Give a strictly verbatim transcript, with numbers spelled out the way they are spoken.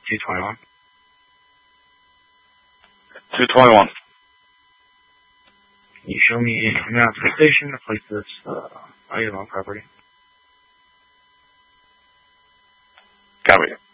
two twenty-one. two twenty-one. Can you show me a map to the station to place this uh, item on property? Copy.